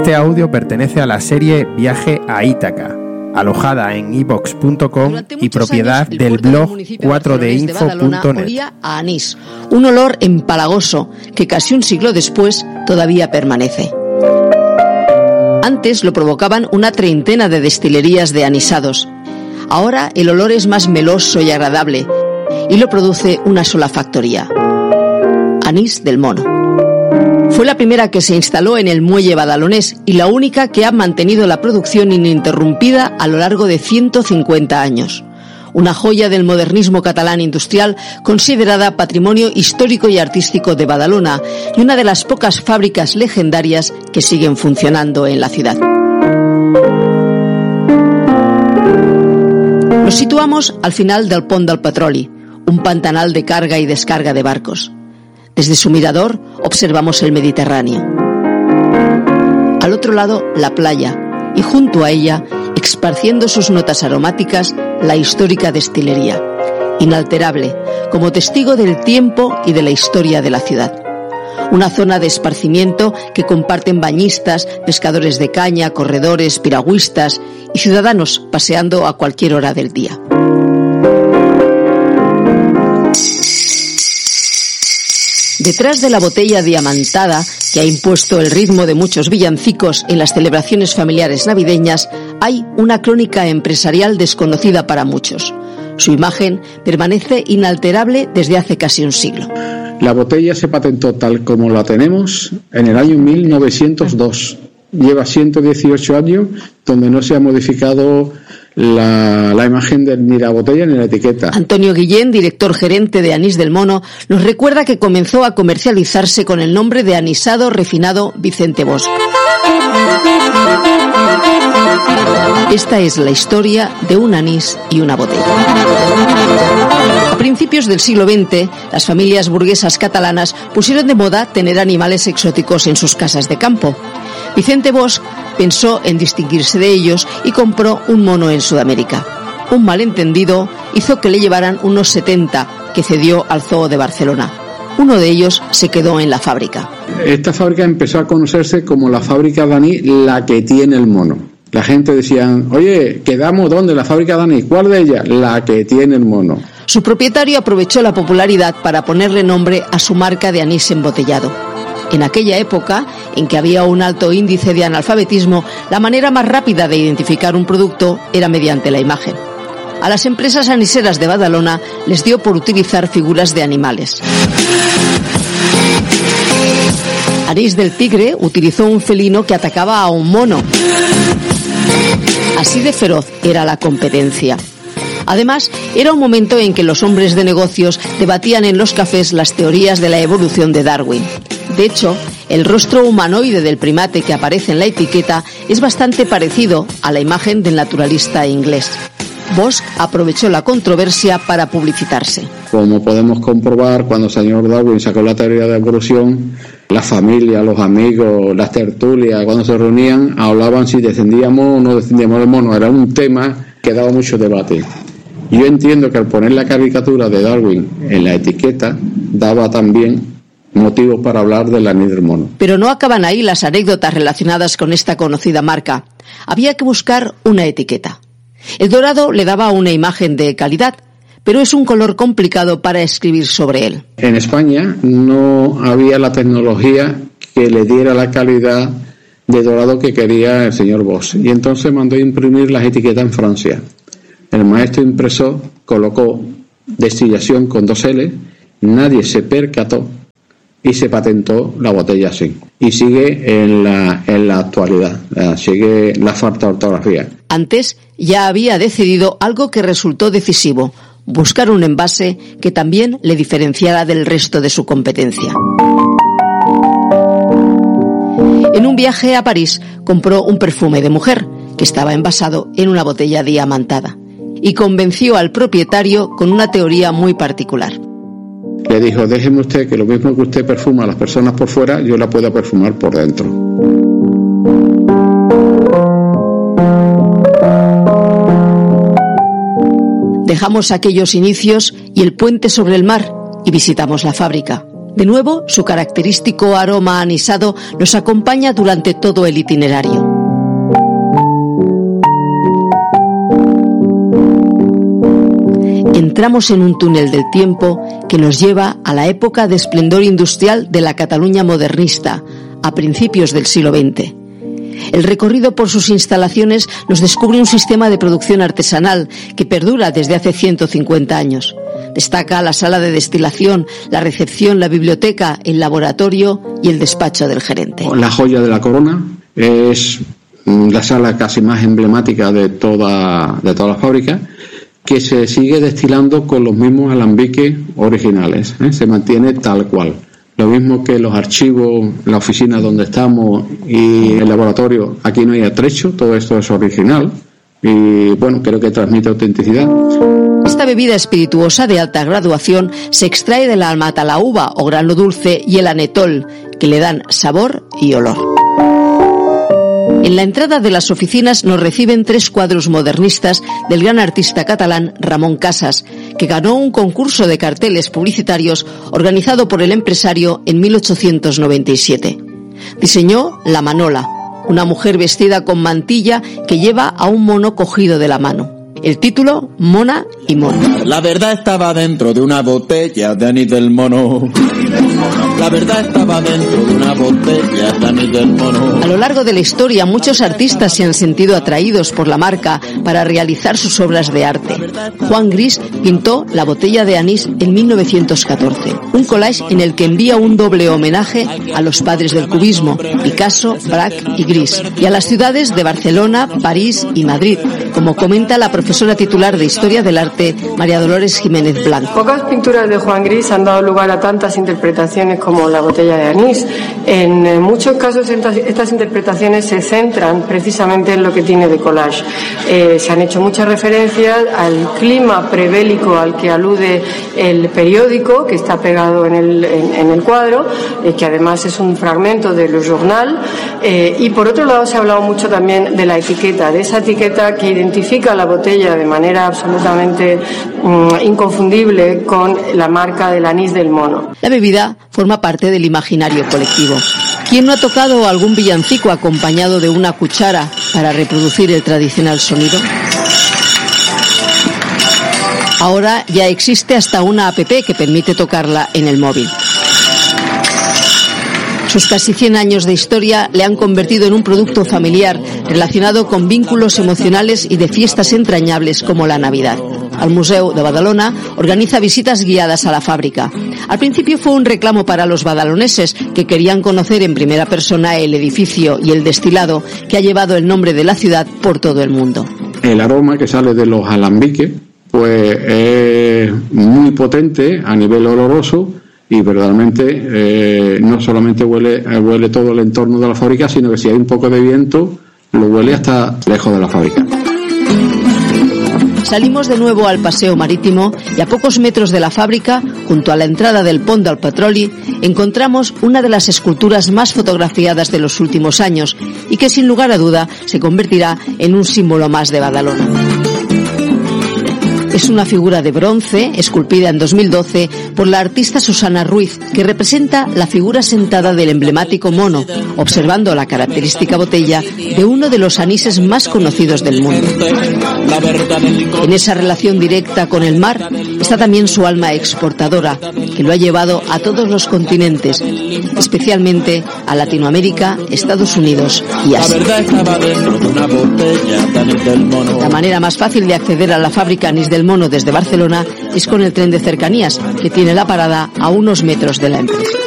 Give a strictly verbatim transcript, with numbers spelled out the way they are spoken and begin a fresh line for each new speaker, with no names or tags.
Este audio pertenece a la serie Viaje a Ítaca, alojada en i vox punto com y propiedad
años,
del blog cuatro d info punto net.
Olía a anís, un olor empalagoso que casi un siglo después todavía permanece. Antes lo provocaban una treintena de destilerías de anisados. Ahora el olor es más meloso y agradable y lo produce una sola factoría: Anís del Mono. Fue la primera que se instaló en el muelle badalonés y la única que ha mantenido la producción ininterrumpida a lo largo de ciento cincuenta años. Una joya del modernismo catalán industrial, considerada patrimonio histórico y artístico de Badalona y una de las pocas fábricas legendarias que siguen funcionando en la ciudad. Nos situamos al final del Pont del Petroli, un pantanal de carga y descarga de barcos. Desde su mirador observamos el Mediterráneo. Al otro lado, la playa, y junto a ella, esparciendo sus notas aromáticas, la histórica destilería, inalterable, como testigo del tiempo y de la historia de la ciudad. Una zona de esparcimiento que comparten bañistas, pescadores de caña, corredores, piragüistas y ciudadanos paseando a cualquier hora del día. Detrás de la botella diamantada, que ha impuesto el ritmo de muchos villancicos en las celebraciones familiares navideñas, hay una crónica empresarial desconocida para muchos. Su imagen permanece inalterable desde hace casi un siglo.
La botella se patentó tal como la tenemos en el año mil novecientos dos. Lleva ciento dieciocho años donde no se ha modificado la, la imagen de ni la botella ni la etiqueta.
Antonio Guillén, director gerente de Anís del Mono, nos recuerda que comenzó a comercializarse con el nombre de anisado refinado Vicente Bosch. Esta es la historia de un anís y una botella. A principios del siglo veinte, las familias burguesas catalanas pusieron de moda tener animales exóticos en sus casas de campo. Vicente Bosch pensó en distinguirse de ellos y compró un mono en Sudamérica. Un malentendido hizo que le llevaran unos setenta, que cedió al Zoo de Barcelona. Uno de ellos se quedó en la fábrica.
Esta fábrica empezó a conocerse como la fábrica de anís, la que tiene el mono. La gente decía, oye, ¿quedamos dónde? ¿La fábrica de anís? ¿Cuál de ellas? La que tiene el mono.
Su propietario aprovechó la popularidad para ponerle nombre a su marca de anís embotellado. En aquella época, en que había un alto índice de analfabetismo, la manera más rápida de identificar un producto era mediante la imagen. A las empresas aniseras de Badalona les dio por utilizar figuras de animales. Anís del Tigre utilizó un felino que atacaba a un mono. Así de feroz era la competencia. Además, era un momento en que los hombres de negocios debatían en los cafés las teorías de la evolución de Darwin. De hecho, el rostro humanoide del primate que aparece en la etiqueta es bastante parecido a la imagen del naturalista inglés. Bosch aprovechó la controversia para publicitarse.
Como podemos comprobar, cuando el señor Darwin sacó la teoría de evolución, la familia, los amigos, las tertulias, cuando se reunían, hablaban si descendíamos o no descendíamos del mono. Era un tema que daba mucho debate. Yo entiendo que al poner la caricatura de Darwin en la etiqueta, daba también motivos para hablar del anís del mono.
Pero no acaban ahí las anécdotas relacionadas con esta conocida marca. Había que buscar una etiqueta. El dorado le daba una imagen de calidad, pero es un color complicado para escribir sobre él.
En España no había la tecnología que le diera la calidad de dorado que quería el señor Bosch, y entonces mandó a imprimir las etiquetas en Francia. El maestro impresor colocó destilación con dos L, nadie se percató y se patentó la botella así. Y sigue en la, en la actualidad, sigue la falta de ortografía.
Antes ya había decidido algo que resultó decisivo: buscar un envase que también le diferenciara del resto de su competencia. En un viaje a París compró un perfume de mujer que estaba envasado en una botella diamantada y convenció al propietario con una teoría muy particular.
Le dijo, déjeme usted que lo mismo que usted perfuma a las personas por fuera, yo la pueda perfumar por dentro.
Dejamos aquellos inicios y el puente sobre el mar y visitamos la fábrica. De nuevo, su característico aroma anisado nos acompaña durante todo el itinerario. Entramos en un túnel del tiempo que nos lleva a la época de esplendor industrial de la Cataluña modernista, a principios del siglo veinte. El recorrido por sus instalaciones nos descubre un sistema de producción artesanal que perdura desde hace ciento cincuenta años. Destaca la sala de destilación, la recepción, la biblioteca, el laboratorio y el despacho del gerente.
La joya de la corona es la sala casi más emblemática de toda, de toda la fábrica, que se sigue destilando con los mismos alambiques originales, ¿eh? Se mantiene tal cual. Lo mismo que los archivos, la oficina donde estamos y el laboratorio, aquí no hay atrecho, todo esto es original y bueno, creo que transmite autenticidad.
Esta bebida espirituosa de alta graduación se extrae de la mata la uva o grano dulce y el anetol, que le dan sabor y olor. En la entrada de las oficinas nos reciben tres cuadros modernistas del gran artista catalán Ramon Casas, que ganó un concurso de carteles publicitarios organizado por el empresario en mil ochocientos noventa y siete. Diseñó La Manola, una mujer vestida con mantilla que lleva a un mono cogido de la mano. El título, Mona y Mono.
La verdad estaba dentro de una botella de anís del mono. La verdad estaba dentro de una botella de anís del mono.
A lo largo de la historia, muchos artistas se han sentido atraídos por la marca para realizar sus obras de arte. Juan Gris pintó La botella de anís en mil novecientos catorce, un collage en el que envía un doble homenaje a los padres del cubismo, Picasso, Braque y Gris, y a las ciudades de Barcelona, París y Madrid, como comenta la profesora titular de Historia del Arte, María Dolores Jiménez Blanco.
Pocas pinturas de Juan Gris han dado lugar a tantas interpretaciones como La botella de anís. En muchos casos estas, estas interpretaciones se centran precisamente en lo que tiene de collage. Eh, se han hecho muchas referencias al clima prebélico al que alude el periódico que está pegado en el, en, en el cuadro, eh, que además es un fragmento de Le Journal. Eh, y por otro lado se ha hablado mucho también de la etiqueta, de esa etiqueta que identifica la botella de manera absolutamente um, inconfundible con la marca del anís del mono.
La bebida forma parte del imaginario colectivo. ¿Quién no ha tocado algún villancico acompañado de una cuchara para reproducir el tradicional sonido? Ahora ya existe hasta una app que permite tocarla en el móvil. Sus casi cien años de historia le han convertido en un producto familiar relacionado con vínculos emocionales y de fiestas entrañables como la Navidad. Al Museu de Badalona organiza visitas guiadas a la fábrica. Al principio fue un reclamo para los badaloneses que querían conocer en primera persona el edificio y el destilado que ha llevado el nombre de la ciudad por todo el mundo.
El aroma que sale de los alambiques pues es muy potente a nivel oloroso y verdaderamente eh, no solamente huele, huele todo el entorno de la fábrica, sino que si hay un poco de viento lo huele hasta lejos de la fábrica.
Salimos de nuevo al paseo marítimo y a pocos metros de la fábrica, junto a la entrada del Pont del Petroli, encontramos una de las esculturas más fotografiadas de los últimos años y que sin lugar a duda se convertirá en un símbolo más de Badalona. Es una figura de bronce, esculpida en dos mil doce por la artista Susana Ruiz, que representa la figura sentada del emblemático mono, observando la característica botella de uno de los anises más conocidos del mundo. En esa relación directa con el mar está también su alma exportadora, que lo ha llevado a todos los continentes, especialmente a Latinoamérica, Estados Unidos y Asia. La manera más fácil de acceder a la fábrica Anís del Mono desde Barcelona es con el tren de cercanías, que tiene la parada a unos metros de la empresa.